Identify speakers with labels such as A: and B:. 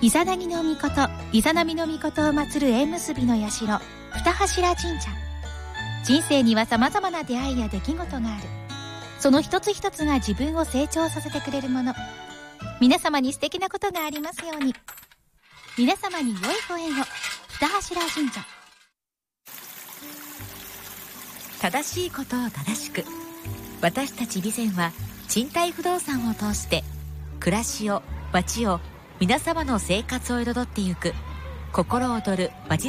A: イザナギの御事、イザナミの御事を祀る縁結びの社、二柱神社。人生には様々な出会いや出来事がある。その一つ一つが自分を成長させてくれるもの。皆様に素敵なことがありますように。皆様に良いご縁を。二柱神社。正しいことを正しく。私たち備前は賃貸不動産を通して暮らしを、街を、皆様の生活を彩ってゆく心躍るまち